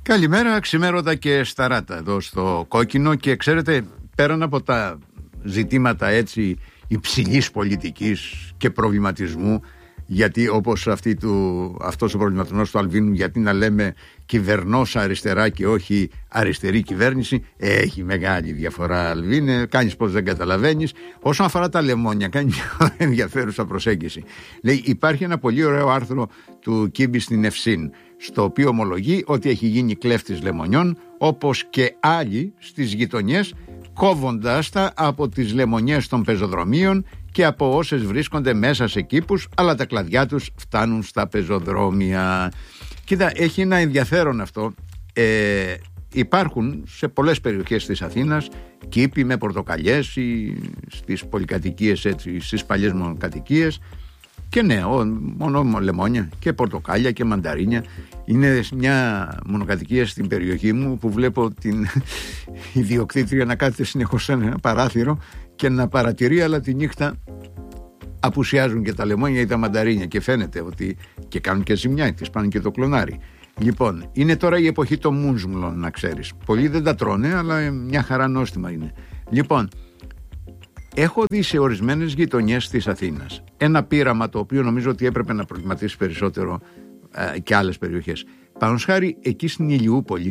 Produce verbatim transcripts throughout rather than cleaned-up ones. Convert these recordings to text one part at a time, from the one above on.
Καλημέρα, ξημέρωτα και σταράτα εδώ στο Κόκκινο. Και ξέρετε, πέραν από τα ζητήματα έτσι υψηλής πολιτικής και προβληματισμού, γιατί όπως αυτή του, αυτός ο προβληματισμός του Αλβίνου, γιατί να λέμε κυβερνός αριστερά και όχι αριστερή κυβέρνηση, έχει μεγάλη διαφορά, Αλβίνε, κάνεις πως δεν καταλαβαίνεις. Όσον αφορά τα λεμόνια, κάνει μια ενδιαφέρουσα προσέγγιση. Λέει, υπάρχει ένα πολύ ωραίο άρθρο του Κίμπη στην Ευσύν, στο οποίο ομολογεί ότι έχει γίνει κλέφτης λεμονιών, όπως και άλλοι στις γειτονιές, κόβοντας τα από τις λεμονιές των πεζοδρομίων και από όσες βρίσκονται μέσα σε κήπους, αλλά τα κλαδιά τους φτάνουν στα πεζοδρόμια. Κοίτα, έχει ένα ενδιαφέρον αυτό. Ε, υπάρχουν σε πολλές περιοχές της Αθήνας κήποι με πορτοκαλιές ή στις πολυκατοικίες, έτσι, στις παλιές μονοκατοικίες. Και ναι, μόνο λεμόνια και πορτοκάλια και μανταρίνια. Είναι μια μονοκατοικία στην περιοχή μου που βλέπω την ιδιοκτήτρια να κάθεται συνεχώς σε ένα παράθυρο και να παρατηρεί, αλλά τη νύχτα απουσιάζουν και τα λεμόνια ή τα μανταρίνια και φαίνεται ότι και κάνουν και ζημιά, της πάνε και το κλονάρι. Λοιπόν, είναι τώρα η εποχή των μούνσμουλων, να ξέρεις. Πολλοί δεν τα τρώνε, αλλά μια χαρά νόστιμα είναι. Λοιπόν, έχω δει σε ορισμένες γειτονιές της Αθήνας ένα πείραμα το οποίο νομίζω ότι έπρεπε να προβληματίσει περισσότερο ε, και άλλες περιοχές. Παραδείγματος χάρη, εκεί στην Ηλιούπολη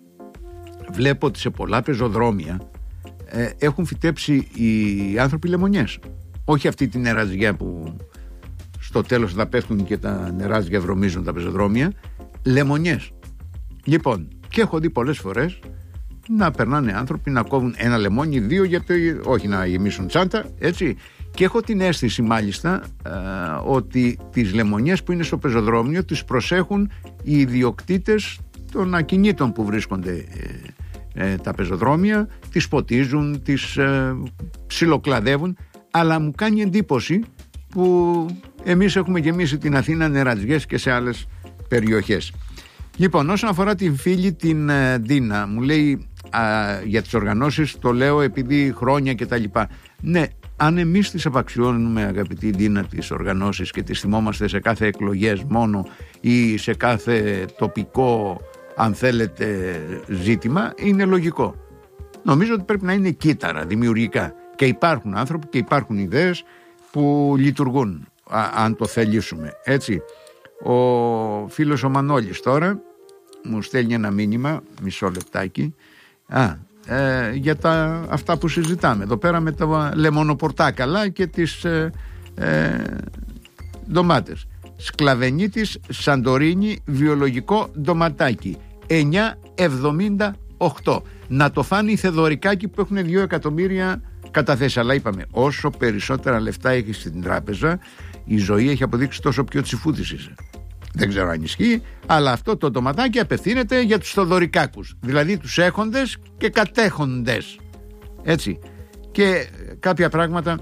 βλέπω ότι σε πολλά πεζοδρόμια ε, έχουν φυτέψει οι άνθρωποι λεμονιές. Όχι αυτή την νεραζιά που στο τέλος θα πέφτουν και τα νεράζια βρωμίζουν τα πεζοδρόμια. Λεμονιές. Λοιπόν, και έχω δει πολλές φορές να περνάνε άνθρωποι να κόβουν ένα λεμόνι, δύο, γιατί όχι να γεμίσουν τσάντα, έτσι. Και έχω την αίσθηση μάλιστα ε, ότι τις λεμονιές που είναι στο πεζοδρόμιο τις προσέχουν οι ιδιοκτήτες των ακινήτων που βρίσκονται ε, ε, τα πεζοδρόμια, τις ποτίζουν, τις ε, ψιλοκλαδεύουν, αλλά μου κάνει εντύπωση που εμείς έχουμε γεμίσει την Αθήνα νερατζιές και σε άλλες περιοχές. Λοιπόν, όσον αφορά την φίλη την ε, Ντίνα, μου λέει α, για τις οργανώσεις, το λέω επειδή χρόνια και τα λοιπά. Ναι, αν εμείς τις απαξιώνουμε, αγαπητή Ντίνα, τις οργανώσεις και τις θυμόμαστε σε κάθε εκλογές μόνο ή σε κάθε τοπικό, αν θέλετε, ζήτημα, είναι λογικό. Νομίζω ότι πρέπει να είναι κύτταρα, δημιουργικά. Και υπάρχουν άνθρωποι και υπάρχουν ιδέες που λειτουργούν, α, αν το θελήσουμε, έτσι. Ο φίλος ο Μανώλης τώρα μου στέλνει ένα μήνυμα, μισό λεπτάκι, α, ε, για τα, αυτά που συζητάμε εδώ πέρα με τα λεμονοπορτάκαλα και τις ε, ε, ντομάτες. Σκλαβενίτης Σαντορίνη βιολογικό ντοματάκι εννιά εβδομήντα οκτώ. Να το φάνε οι Θεδωρικάκοι που έχουν δύο εκατομμύρια καταθέσει. Αλλά είπαμε, όσο περισσότερα λεφτά έχεις στην τράπεζα, η ζωή έχει αποδείξει τόσο πιο τσιφούτης είσαι. Δεν ξέρω αν ισχύει, αλλά αυτό το ντοματάκι απευθύνεται για τους Θοδωρικάκους, δηλαδή τους έχοντες και κατέχοντες, έτσι. Και κάποια πράγματα,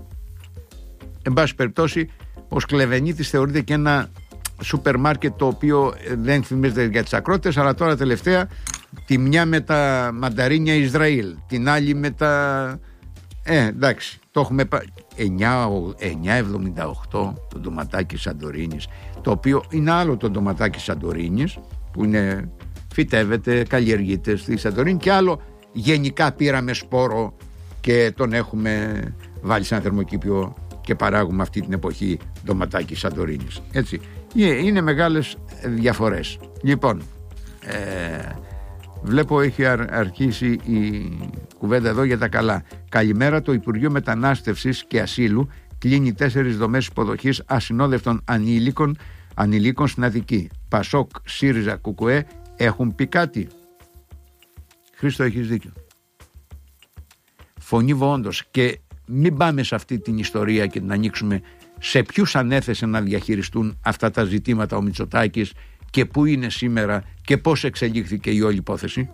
εν πάση περιπτώσει, ο Σκλεβενίτης θεωρείται και ένα σούπερ μάρκετ το οποίο δεν θυμίζεται για τις ακρότητες, αλλά τώρα τελευταία τη μια με τα μανταρίνια Ισραήλ, την άλλη με τα... Ε, εντάξει, το έχουμε πάει εννιά εβδομήντα οκτώ το ντοματάκι Σαντορίνης, το οποίο είναι άλλο το ντοματάκι Σαντορίνης που είναι, φυτεύεται, καλλιεργείται στη Σαντορίνη, και άλλο γενικά πήραμε σπόρο και τον έχουμε βάλει σε ένα θερμοκήπιο και παράγουμε αυτή την εποχή ντοματάκι Σαντορίνης, έτσι. Είναι μεγάλες διαφορές. Λοιπόν, ε, βλέπω έχει αρχίσει η κουβέντα εδώ για τα καλά. Καλημέρα, το Υπουργείο Μετανάστευσης και Ασύλου κλείνει τέσσερις δομές υποδοχής ασυνόδευτων ανήλικων, ανηλίκων στην Αττική. Πασόκ, ΣΥΡΙΖΑ, ΚΚΕ έχουν πει κάτι? Χρήστο, έχεις δίκιο. Φωνήβω όντως, και μην πάμε σε αυτή την ιστορία και την ανοίξουμε σε ποιους ανέθεσε να διαχειριστούν αυτά τα ζητήματα ο Μητσοτάκης και πού είναι σήμερα και πώς εξελίχθηκε η όλη υπόθεση.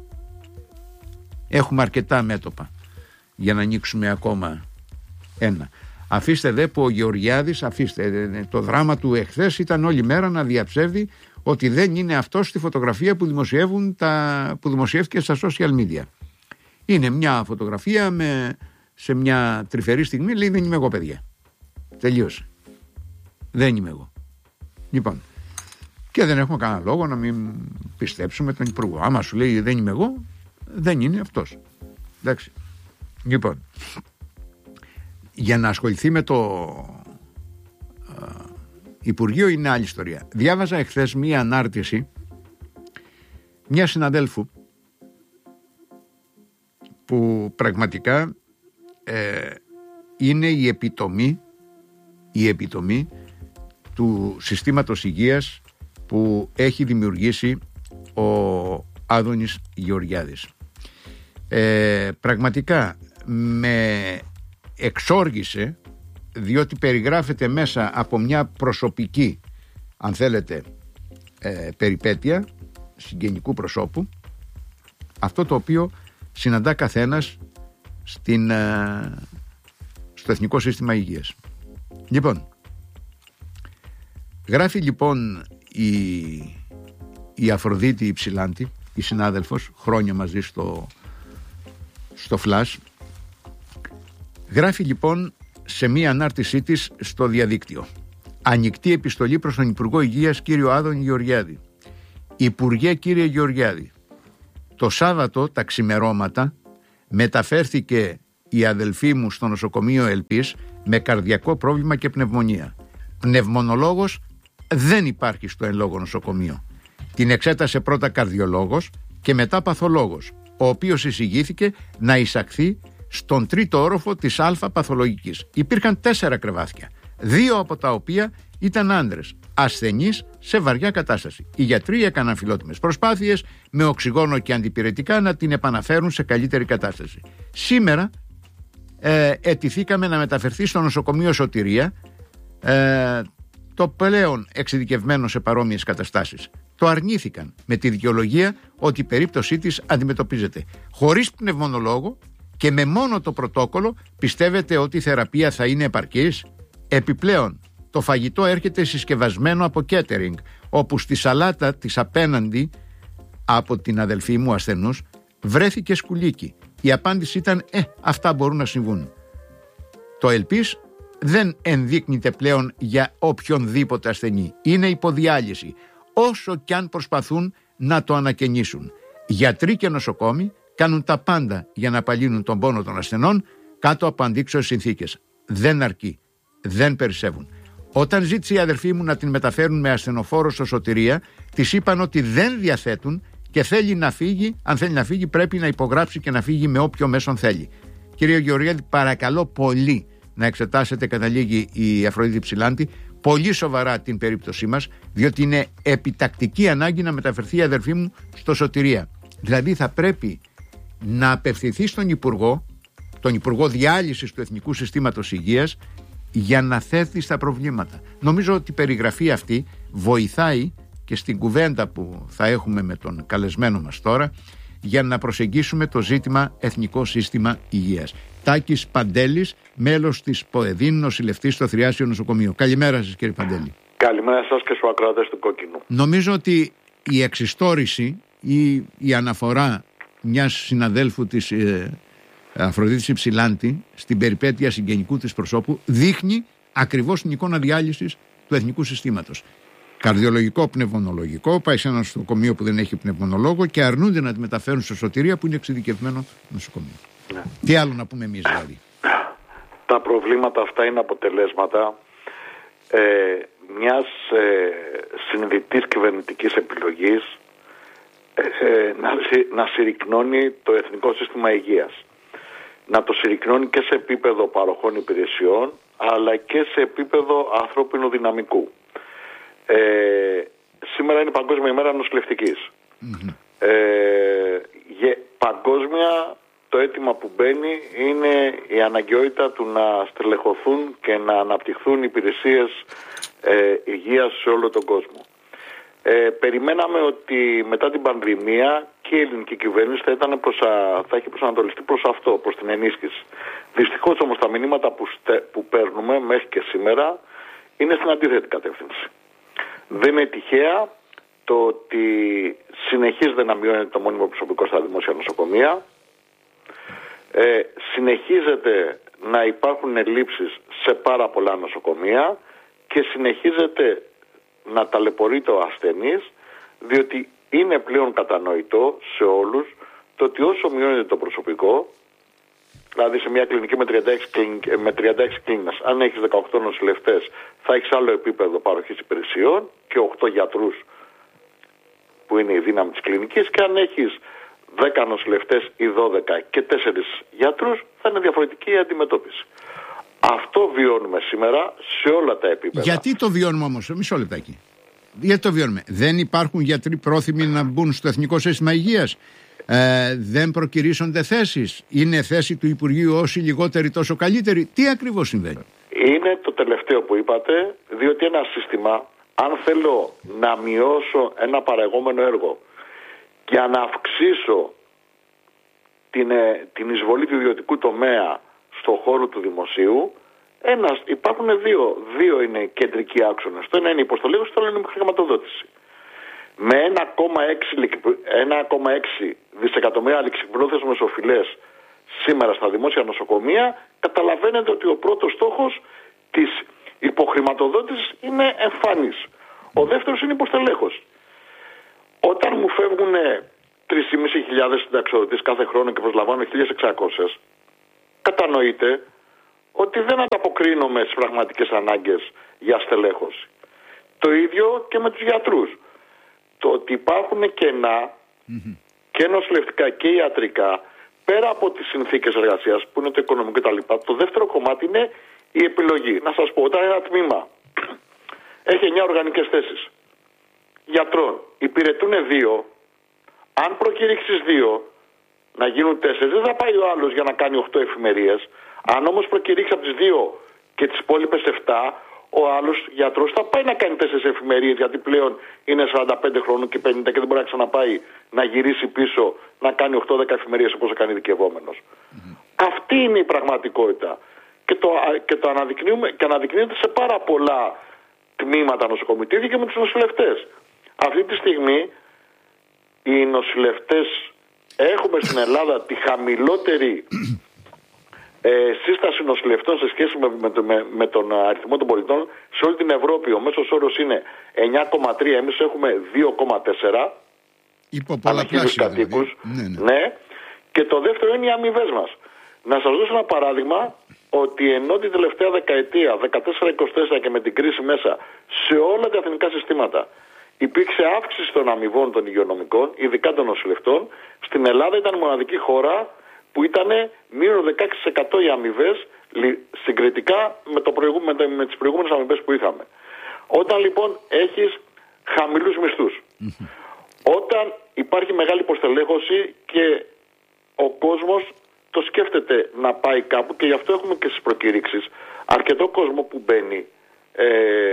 Έχουμε αρκετά μέτωπα για να ανοίξουμε ακόμα ένα. Αφήστε δε που ο Γεωργιάδης, αφήστε, το δράμα του εχθές ήταν όλη μέρα να διαψεύδει ότι δεν είναι αυτός στη φωτογραφία που, δημοσιεύουν τα, που δημοσιεύτηκε στα social media. Είναι μια φωτογραφία με, σε μια τρυφερή στιγμή, λέει δεν είμαι εγώ, παιδιά. Τελείωσε. Δεν είμαι εγώ. Λοιπόν, και δεν έχουμε κανένα λόγο να μην πιστέψουμε τον Υπουργό. Άμα σου λέει δεν είμαι εγώ, δεν είναι αυτός. Εντάξει. Λοιπόν, για να ασχοληθεί με το α, Υπουργείο είναι άλλη ιστορία. Διάβαζα εχθές μία ανάρτηση μια συναδέλφου που πραγματικά ε, είναι η επιτομή η επιτομή του συστήματος υγείας που έχει δημιουργήσει ο Άδωνης Γεωργιάδης. Ε, πραγματικά με εξόργησε, διότι περιγράφεται μέσα από μια προσωπική, αν θέλετε, ε, περιπέτεια συγγενικού προσώπου, αυτό το οποίο συναντά καθένας στην, ε, στο Εθνικό Σύστημα Υγείας. Λοιπόν, γράφει λοιπόν η, η Αφροδίτη η Ψηλάντη, η συνάδελφος, χρόνια μαζί στο, στο Flash, γράφει λοιπόν σε μία ανάρτησή της στο διαδίκτυο: ανοιχτή επιστολή προς τον Υπουργό Υγείας κύριο Άδωνη Γεωργιάδη. Υπουργέ κύριε Γεωργιάδη, το Σάββατο τα ξημερώματα μεταφέρθηκε η αδελφή μου στο νοσοκομείο Ελπής με καρδιακό πρόβλημα και πνευμονία. Πνευμονολόγος δεν υπάρχει στο εν λόγω νοσοκομείο. Την εξέτασε πρώτα καρδιολόγος και μετά παθολόγος, ο οποίος εισηγήθηκε να εισαχθεί στον τρίτο όροφο της Α παθολογικής. Υπήρχαν τέσσερα κρεβάτια, δύο από τα οποία ήταν άντρες, ασθενείς σε βαριά κατάσταση. Οι γιατροί έκαναν φιλότιμες προσπάθειες με οξυγόνο και αντιπυρετικά να την επαναφέρουν σε καλύτερη κατάσταση. Σήμερα ε, αιτηθήκαμε να μεταφερθεί στο νοσοκομείο Σωτηρία, ε, το πλέον εξειδικευμένο σε παρόμοιες καταστάσεις. Το αρνήθηκαν με τη δικαιολογία ότι η περίπτωσή της αντιμετωπίζεται χωρίς πνευμονολόγο και με μόνο το πρωτόκολλο. Πιστεύετε ότι η θεραπεία θα είναι επαρκής? Επιπλέον, το φαγητό έρχεται συσκευασμένο από catering, όπου στη σαλάτα της απέναντι από την αδελφή μου ασθενούς βρέθηκε σκουλίκι. Η απάντηση ήταν «Ε, αυτά μπορούν να συμβούν». Το Ελπής δεν ενδείκνυται πλέον για οποιονδήποτε ασθενή. Είναι υποδιάλυση, όσο κι αν προσπαθούν να το ανακαινήσουν. Γιατροί και νοσοκόμοι κάνουν τα πάντα για να απαλύνουν τον πόνο των ασθενών κάτω από αντίξωες συνθήκες. Δεν αρκεί. Δεν περισσεύουν. Όταν ζήτησε η αδερφή μου να την μεταφέρουν με ασθενοφόρο στο Σωτηρία, της είπαν ότι δεν διαθέτουν και θέλει να φύγει. Αν θέλει να φύγει, πρέπει να υπογράψει και να φύγει με όποιο μέσον θέλει. Κύριε Γεωργιάδη, παρακαλώ πολύ να εξετάσετε, καταλήγει η Αφροδίτη Ψηλάντη, πολύ σοβαρά την περίπτωσή μας, διότι είναι επιτακτική ανάγκη να μεταφερθεί η αδερφή μου στο Σωτηρία. Δηλαδή θα πρέπει να απευθυνθεί στον Υπουργό, τον Υπουργό Διάλυσης του Εθνικού Συστήματος Υγείας, για να θέτει στα προβλήματα. Νομίζω ότι η περιγραφή αυτή βοηθάει και στην κουβέντα που θα έχουμε με τον καλεσμένο μας τώρα, για να προσεγγίσουμε το ζήτημα Εθνικό Σύστημα Υγείας. Τάκης Παντέλης, μέλος της ΠΟΕΔΗΝ, νοσηλευτής στο Θριάσιο Νοσοκομείο. Καλημέρα σας κύριε Παντέλη. Καλημέρα σας και στους ακροατές του Κόκκινου. Νομίζω ότι η εξιστόρηση ή η αναφορά μιας συναδέλφου της ε, Αφροδίτης Υψηλάντη στην περιπέτεια συγγενικού της προσώπου δείχνει ακριβώς την εικόνα διάλυσης του εθνικού συστήματος. Καρδιολογικό, πνευμονολογικό, πάει σε ένα νοσοκομείο που δεν έχει πνευμονολόγο και αρνούνται να τη μεταφέρουν στο Σωτηρία που είναι εξειδικευμένο νοσοκομείο. Ναι. Τι άλλο να πούμε εμείς δηλαδή? Τα προβλήματα αυτά είναι αποτελέσματα ε, μιας ε, συνειδητής κυβερνητικής επιλογής ε, ε, να, να συρρυκνώνει το Εθνικό Σύστημα Υγείας. Να το συρρυκνώνει και σε επίπεδο παροχών υπηρεσιών, αλλά και σε επίπεδο ανθρώπινου δυναμικού. Ε, σήμερα είναι Παγκόσμια ημέρα νοσηλευτικής. Mm-hmm. Ε, για, παγκόσμια το αίτημα που μπαίνει είναι η αναγκαιότητα του να στελεχωθούν και να αναπτυχθούν υπηρεσίες ε, υγείας σε όλο τον κόσμο. Ε, περιμέναμε ότι μετά την πανδημία και η ελληνική κυβέρνηση θα, ήταν προς α, θα έχει προσανατολιστεί προς αυτό, προς την ενίσχυση. Δυστυχώς όμως τα μηνύματα που, στε, που παίρνουμε μέχρι και σήμερα είναι στην αντίθετη κατεύθυνση. Δεν είναι τυχαία το ότι συνεχίζεται να μειώνεται το μόνιμο προσωπικό στα δημόσια νοσοκομεία. Ε, συνεχίζεται να υπάρχουν ελλείψεις σε πάρα πολλά νοσοκομεία και συνεχίζεται να ταλαιπωρείται ο ασθενής διότι είναι πλέον κατανοητό σε όλους το ότι όσο μειώνεται το προσωπικό, δηλαδή σε μια κλινική με τριάντα έξι, με τριάντα έξι κλίνες, αν έχεις δεκαοκτώ νοσηλευτές θα έχεις άλλο επίπεδο παροχής υπηρεσιών και οκτώ γιατρούς που είναι η δύναμη της κλινικής, και αν έχεις δέκα νοσηλευτές ή δώδεκα και τέσσερις γιατρούς θα είναι διαφορετική η αντιμετώπιση. Αυτό βιώνουμε σήμερα σε όλα τα επίπεδα. Γιατί το βιώνουμε όμως, μισό λεπτάκι. Γιατί το βιώνουμε? Δεν υπάρχουν γιατροί πρόθυμοι να μπουν στο Εθνικό Σύστημα Υγείας? Ε, δεν προκυρήσονται θέσεις? Είναι θέση του Υπουργείου όσοι λιγότεροι τόσο καλύτεροι? Τι ακριβώς συμβαίνει? Είναι το τελευταίο που είπατε, διότι ένα σύστημα, αν θέλω να μειώσω ένα παραγόμενο έργο για να αυξήσω την, την εισβολή του ιδιωτικού τομέα στον χώρο του δημοσίου, ένας, υπάρχουν δύο, δύο είναι κεντρικοί άξονες. Το ένα είναι η υποστολέγωση, το άλλο είναι η χρηματοδότηση. Με ένα κόμμα έξι δισεκατομμύρια ληξιπρόθεσμες οφειλές σήμερα στα δημόσια νοσοκομεία, καταλαβαίνετε ότι ο πρώτος στόχος της υποχρηματοδότησης είναι εμφανής. Ο δεύτερος είναι η υποστελέχωση. Όταν μου φεύγουν τρεις χιλιάδες πεντακόσιοι συνταξιοδοτήσεις κάθε χρόνο και προσλαμβάνω χίλια εξακόσιες, κατανοείται ότι δεν ανταποκρίνομαι στις πραγματικές ανάγκες για στελέχωση. Το ίδιο και με τους γιατρούς. Το ότι υπάρχουν κενά mm-hmm. και νοσηλευτικά και ιατρικά, πέρα από τις συνθήκες εργασίας που είναι το οικονομικό κτλ. Το δεύτερο κομμάτι είναι η επιλογή. Να σας πω, όταν ένα τμήμα έχει εννιά οργανικές θέσεις γιατρών, υπηρετούν δύο, αν προκηρύξεις δύο να γίνουν τέσσερις, δεν θα πάει ο άλλος για να κάνει οκτώ εφημερίες. Αν όμως προκηρύξει από τις δύο και τις υπόλοιπες εφτά, ο άλλος γιατρός θα πάει να κάνει τέσσερις εφημερίες, γιατί πλέον είναι σαράντα πέντε χρόνων και πενήντα και δεν μπορεί να ξαναπάει να γυρίσει πίσω να κάνει οκτώ δέκα εφημερίες όπως θα κάνει δικαιωμένος. Mm-hmm. Αυτή είναι η πραγματικότητα. Και το, και το αναδεικνύουμε, και αναδεικνύεται σε πάρα πολλά τμήματα νοσοκομητήρια και με τους νοσηλευτές. Αυτή τη στιγμή οι νοσηλευτές έχουμε στην Ελλάδα τη χαμηλότερη ε, σύσταση νοσηλευτών σε σχέση με, με, με, με τον αριθμό των πολιτών σε όλη την Ευρώπη. Ο μέσος όρος είναι εννιά κόμμα τρία, εμείς έχουμε δύο κόμμα τέσσερα αναχίλιους κατοίκους. Ναι, ναι. Ναι. Και το δεύτερο είναι οι αμοιβές μας. Να σας δώσω ένα παράδειγμα, ότι ενώ την τελευταία δεκαετία, δεκατέσσερα είκοσι τέσσερα και με την κρίση μέσα, σε όλα τα εθνικά συστήματα υπήρξε αύξηση των αμοιβών των υγειονομικών, ειδικά των νοσηλευτών, στην Ελλάδα ήταν η μοναδική χώρα που ήταν μείον δεκαέξι τοις εκατό οι αμοιβές συγκριτικά με, το προηγούμε, με τις προηγούμενες αμοιβές που είχαμε. Όταν λοιπόν έχεις χαμηλούς μισθούς, mm-hmm. όταν υπάρχει μεγάλη υποστελέχωση και ο κόσμος το σκέφτεται να πάει κάπου, και γι' αυτό έχουμε και στις προκηρύξεις αρκετό κόσμο που μπαίνει ε,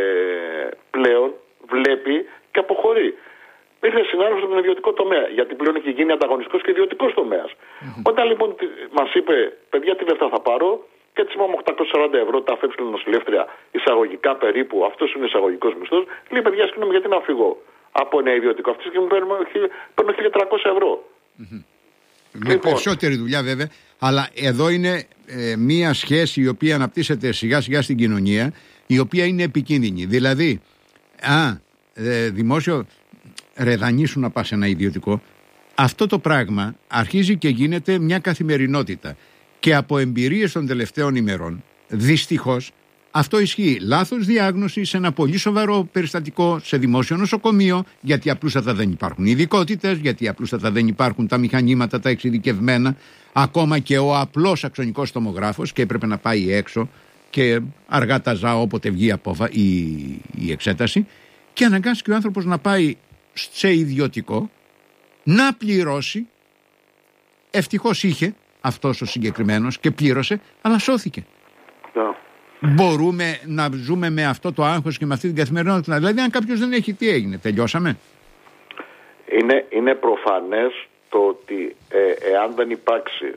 πλέον, βλέπει και αποχωρεί. Ήρθε συνάδελφος από τον ιδιωτικό τομέα, γιατί πλέον έχει γίνει ανταγωνιστικός και ιδιωτικός τομέας. Mm-hmm. Όταν λοιπόν μας είπε, παιδιά, τι λεφτά θα πάρω, και έτσι είπαμε οκτακόσια σαράντα ευρώ τα αφέψη νοσηλεύτρια εισαγωγικά περίπου, αυτός είναι εισαγωγικός μισθός, λέει, παιδιά, συγγνώμη, γιατί να φύγω από ένα ιδιωτικό, αυτή τη στιγμή παίρνω χίλια τριακόσια ευρώ. Mm-hmm. Με λοιπόν, περισσότερη δουλειά βέβαια, αλλά εδώ είναι ε, μία σχέση η οποία αναπτύσσεται σιγά σιγά στην κοινωνία, η οποία είναι επικίνδυνη. Δηλαδή, α, ε, δημόσιο, ρε δανείσου να πας σε ένα ιδιωτικό. Αυτό το πράγμα αρχίζει και γίνεται μια καθημερινότητα. Και από εμπειρίες των τελευταίων ημερών, δυστυχώς, αυτό ισχύει. Λάθος διάγνωση σε ένα πολύ σοβαρό περιστατικό σε δημόσιο νοσοκομείο, γιατί απλούστατα δεν υπάρχουν ειδικότητες, γιατί απλούστατα δεν υπάρχουν τα μηχανήματα, τα εξειδικευμένα, ακόμα και ο απλός αξονικός τομογράφος, και έπρεπε να πάει έξω και αργά τα ζά όποτε βγει απόφα, η, η εξέταση, και αναγκάστηκε ο άνθρωπος να πάει σε ιδιωτικό, να πληρώσει. Ευτυχώς είχε αυτός ο συγκεκριμένος και πλήρωσε, αλλά σώθηκε. Yeah. Μπορούμε να ζούμε με αυτό το άγχος και με αυτή την καθημερινότητα? Δηλαδή, αν κάποιος δεν έχει, τι έγινε, τελειώσαμε? Είναι, είναι προφανές το ότι ε, εάν δεν υπάρξει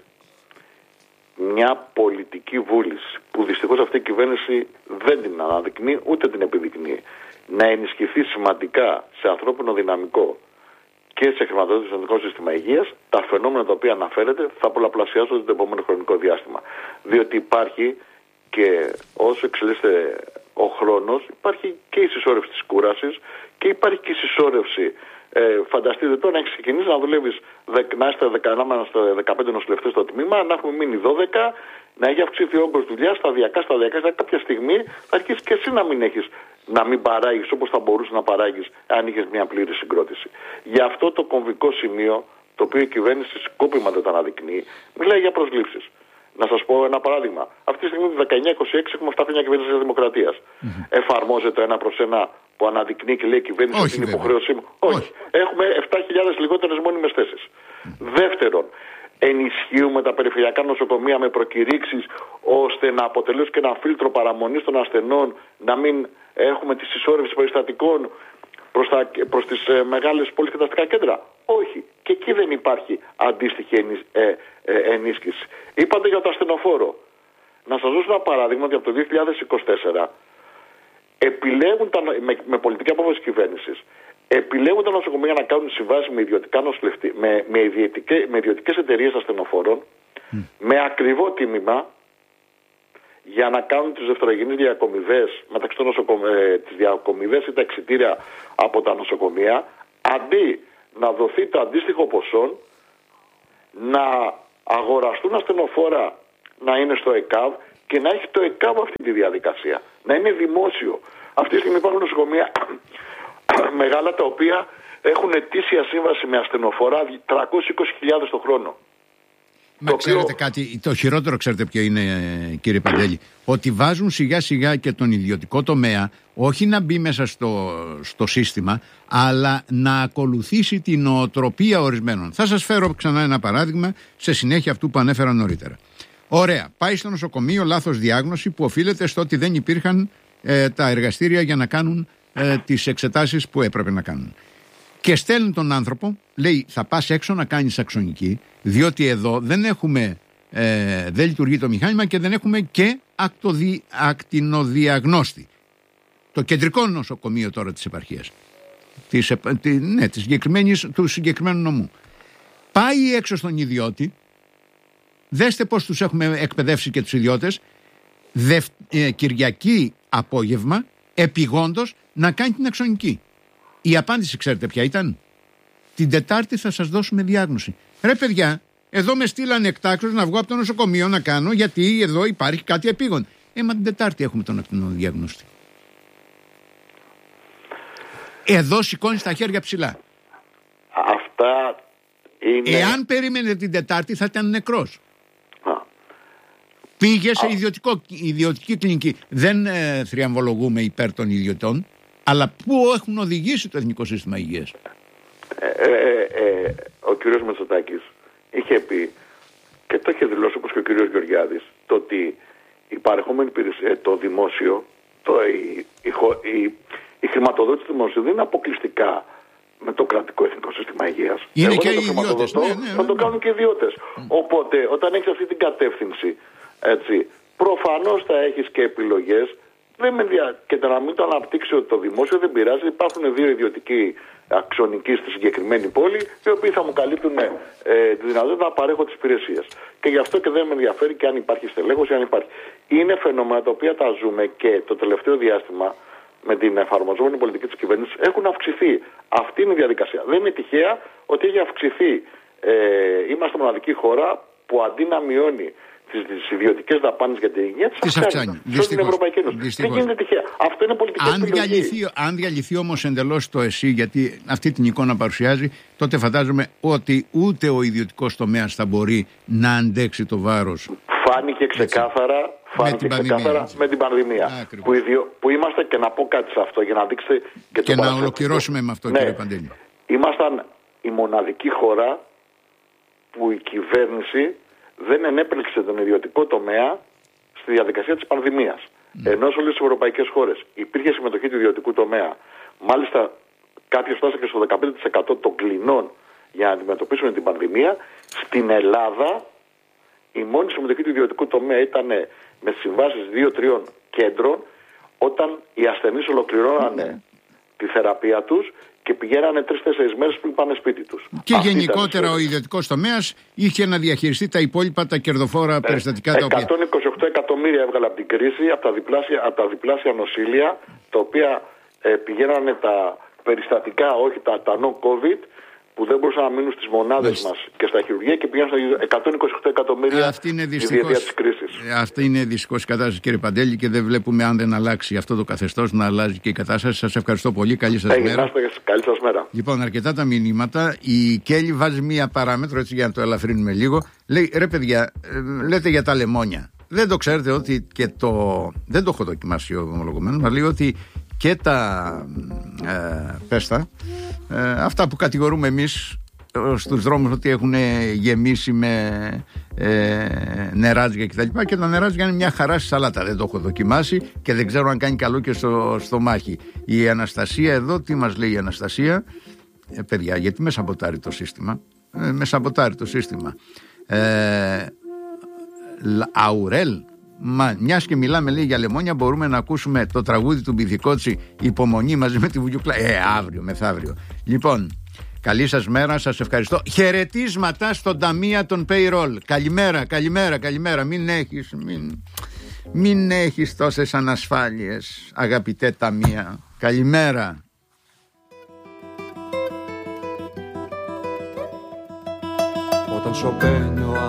μια πολιτική βούληση, που δυστυχώς αυτή η κυβέρνηση δεν την αναδεικνύει ούτε την επιδεικνύει, να ενισχυθεί σημαντικά σε ανθρώπινο δυναμικό και σε χρηματοδότηση στο Εθνικό Σύστημα Υγείας, τα φαινόμενα τα οποία αναφέρεται θα πολλαπλασιάζονται το επόμενο χρονικό διάστημα. Διότι υπάρχει, και όσο εξελίσσεται ο χρόνος, υπάρχει και η συσσόρευση της κούρασης και υπάρχει και η συσσόρευση Ε, φανταστείτε τώρα να έχει ξεκινήσει να δουλεύει, να είστε δεκαπέντε νοσηλευτές στο τμήμα, να έχουμε μείνει δώδεκα, να έχει αυξηθεί ο όγκος δουλειά σταδιακά, σταδιακά. Δηλαδή κάποια στιγμή θα αρχίσει και εσύ να μην έχεις, να μην παράγεις όπως θα μπορούσε να παράγεις αν είχες μια πλήρη συγκρότηση. Γι' αυτό το κομβικό σημείο, το οποίο η κυβέρνηση σκόπιμα δεν τα αναδεικνύει, μιλάει για προσλήψεις. Να σας πω ένα παράδειγμα. Αυτή τη στιγμή το δεκαεννιά είκοσι έξι έχουμε εφτά χρόνια κυβέρνηση της Δημοκρατίας. Mm-hmm. Εφαρμόζεται ένα προς ένα που αναδεικνύει και λέει η κυβέρνηση ότι είναι υποχρέωσή μου. Όχι. Όχι. Έχουμε επτά χιλιάδες λιγότερες μόνιμες θέσεις. Mm-hmm. Δεύτερον, ενισχύουμε τα περιφερειακά νοσοκομεία με προκηρύξεις ώστε να αποτελέσουν και ένα φίλτρο παραμονής των ασθενών, να μην έχουμε τη συσσόρευση περιστατικών προς, τα, προς τις ε, μεγάλες πόλεις και τα αστικά κέντρα. Όχι. Και εκεί δεν υπάρχει αντίστοιχη ενίσ, ε, ε, ενίσχυση. Είπατε για το ασθενοφόρο. Να σας δώσω ένα παράδειγμα ότι από το δύο χιλιάδες είκοσι τέσσερα επιλέγουν τα, με, με πολιτική απόφαση της κυβέρνησης, επιλέγουν τα νοσοκομεία να κάνουν συμβάσεις με, ιδιωτικά νοσηλευτή, με, με, ιδιωτικές, με ιδιωτικές εταιρείες ασθενοφόρων mm. με ακριβό τίμημα για να κάνουν τις δευτερογενείς διακομιδές μεταξύ των νοσοκομείων, ε, τις διακομιδές ή τα εξιτήρια από τα νοσοκομεία, αντί να δοθεί το αντίστοιχο ποσό να αγοραστούν ασθενοφόρα να είναι στο ΕΚΑΒ και να έχει το ΕΚΑΒ αυτή τη διαδικασία. Να είναι δημόσιο. Αυτή τη στιγμή υπάρχουν νοσοκομεία μεγάλα τα οποία έχουν ετήσια σύμβαση με ασθενοφόρα τριακόσιες είκοσι χιλιάδες το χρόνο. Μα το ξέρετε οποίο... κάτι, το χειρότερο ξέρετε ποιο είναι, κύριε Παντέλη, ότι βάζουν σιγά σιγά και τον ιδιωτικό τομέα όχι να μπει μέσα στο, στο σύστημα, αλλά να ακολουθήσει την νοοτροπία ορισμένων. Θα σας φέρω ξανά ένα παράδειγμα σε συνέχεια αυτού που ανέφερα νωρίτερα. Ωραία, πάει στο νοσοκομείο λάθος διάγνωση που οφείλεται στο ότι δεν υπήρχαν ε, τα εργαστήρια για να κάνουν ε, τις εξετάσεις που έπρεπε να κάνουν. Και στέλνει τον άνθρωπο, λέει θα πας έξω να κάνεις αξονική, διότι εδώ δεν έχουμε, ε, δεν λειτουργεί το μηχάνημα και δεν έχουμε και ακτοδι, ακτινοδιαγνώστη. Το κεντρικό νοσοκομείο τώρα της επαρχίας, της, τη, ναι, της του συγκεκριμένου νομού. Πάει έξω στον ιδιώτη, δέστε πώς τους έχουμε εκπαιδεύσει και τους ιδιώτες, Δευ, ε, Κυριακή απόγευμα, επιγόντως να κάνει την αξονική. Η απάντηση ξέρετε ποια ήταν? Την Τετάρτη θα σας δώσουμε διάγνωση. Ρε παιδιά, εδώ με στείλανε εκτάξεως να βγω από το νοσοκομείο να κάνω, γιατί εδώ υπάρχει κάτι επίγον. Ε, μα την Τετάρτη έχουμε τον ακτινοδιαγνώστη. Εδώ σηκώνεις τα χέρια ψηλά. Αυτά είναι... Εάν περίμενε την Τετάρτη θα ήταν νεκρός. Α. Πήγε σε ιδιωτικό, ιδιωτική κλινική. Δεν ε, θριαμβολογούμε υπέρ των ιδιωτών, αλλά πού έχουν οδηγήσει το Εθνικό Σύστημα Υγείας. Ε, ε, ε, ο κύριος Μητσοτάκης είχε πει και το είχε δηλώσει όπως και ο κύριος Γεωργιάδης, το ότι η παρεχόμενη υπηρεσία, το δημόσιο, το, η, η, η, η χρηματοδότηση του δημοσίου δεν είναι αποκλειστικά με το κρατικό Εθνικό Σύστημα Υγείας. Είναι Εγώ και οι ιδιώτες. Ναι, ναι, ναι, θα το κάνουν και οι ιδιώτες. Mm. Οπότε όταν έχεις αυτή την κατεύθυνση, έτσι, προφανώς θα έχεις και επιλογές. Δεν με δια... Και να μην το αναπτύξει το δημόσιο δεν πειράζει. Υπάρχουν δύο ιδιωτικοί αξονικοί στη συγκεκριμένη πόλη, οι οποίοι θα μου καλύπτουν ε, τη δυνατότητα να παρέχω τις υπηρεσίες. Και γι' αυτό και δεν με ενδιαφέρει και αν υπάρχει στελέχωση, αν υπάρχει. Είναι φαινόμενα τα οποία τα ζούμε και το τελευταίο διάστημα με την εφαρμοζόμενη πολιτική της κυβέρνησης έχουν αυξηθεί. Αυτή είναι η διαδικασία. Δεν είναι τυχαία ότι έχει αυξηθεί. Ε, είμαστε μοναδική χώρα που αντί να μειώνει τις ιδιωτικές δαπάνες για την υγεία τις αυξάνει σε την Ευρωπαϊκή Ένωση. Δεν γίνεται τυχαία. Αυτό είναι πολιτική αν επιλογή. Διαλυθεί, αν διαλυθεί όμως εντελώς το ΕΣΥ, γιατί αυτή την εικόνα παρουσιάζει, τότε φαντάζομαι ότι ούτε ο ιδιωτικός τομέας θα μπορεί να αντέξει το βάρος. Φάνηκε ξεκάθαρα, φάνηκε με, την ξεκάθαρα με την πανδημία. Που, ιδιο, που είμαστε, και να πω κάτι σε αυτό για να δείξετε και, και το να ολοκληρώσουμε με αυτό, ναι, κύριε Παντέλη. Ήμασταν η μοναδική χώρα που η κυβέρνηση δεν ενέπληξε τον ιδιωτικό τομέα στη διαδικασία της πανδημίας. Mm. Ενώ σε όλες τις ευρωπαϊκές χώρες υπήρχε συμμετοχή του ιδιωτικού τομέα. Μάλιστα κάποιος φτάσε και στο δεκαπέντε τοις εκατό των κλινών για να αντιμετωπίσουν την πανδημία. Στην Ελλάδα η μόνη συμμετοχή του ιδιωτικού τομέα ήταν με συμβάσεις δύο τριών κέντρων, όταν οι ασθενείς ολοκληρώνανε mm. τη θεραπεία τους και πηγαίνανε τρεις-τέσσερις μέρες πριν πάνε σπίτι τους. Και αυτή γενικότερα ο ιδιωτικός τομέας είχε να διαχειριστεί τα υπόλοιπα, τα κερδοφόρα ε, περιστατικά τα οποία... εκατόν είκοσι οκτώ εκατομμύρια έβγαλε από την κρίση, από τα διπλάσια, από τα διπλάσια νοσήλια, τα οποία ε, πηγαίνανε τα περιστατικά, όχι τα, τα no-COVID, που δεν μπορούσαν να μείνουν στις μονάδες μας και στα χειρουργεία και πήγαν στα εκατόν είκοσι οκτώ εκατομμύρια αυτή είναι στη διετία της κρίσης. Αυτή είναι δυστυχώς η κατάσταση, κύριε Παντέλη, και δεν βλέπουμε, αν δεν αλλάξει αυτό το καθεστώς, να αλλάζει και η κατάσταση. Σας ευχαριστώ πολύ. Καλή σας Hey, μέρα. Καλή σας μέρα. Λοιπόν, αρκετά τα μηνύματα. Η Κέλλη βάζει μία παράμετρο, έτσι για να το ελαφρύνουμε λίγο. Λέει, ρε παιδιά, λέτε για τα λεμόνια. Δεν το ξέρετε ότι και το. Δεν το έχω δοκιμάσει ομολογουμένως, μα λέει ότι και τα ε, πέστα, ε, αυτά που κατηγορούμε εμείς στους δρόμους ότι έχουν γεμίσει με ε, νεράτζια κτλ. Και, και τα νεράτζια είναι μια χαρά στη σαλάτα. Δεν το έχω δοκιμάσει και δεν ξέρω αν κάνει καλό και στο στομάχι. Η Αναστασία εδώ, τι μας λέει η Αναστασία? Ε, παιδιά, γιατί με σαμποτάρει το σύστημα. Ε, με σαμποτάρει το σύστημα. Ε, Αουρέλ, μα μιας και μιλάμε, λέει, για λεμόνια, μπορούμε να ακούσουμε το τραγούδι του Μπιθικότσι, Υπομονή, μαζί με τη Βουγιουκλά. Ε, αύριο, μεθαύριο. Λοιπόν, καλή σας μέρα, σας ευχαριστώ. Χαιρετίσματα στον ταμεία των payroll. Καλημέρα, καλημέρα, καλημέρα. Μην έχεις, μην, μην έχεις τόσες ανασφάλειες, αγαπητέ ταμεία. Καλημέρα. Όταν σωπαίνει ο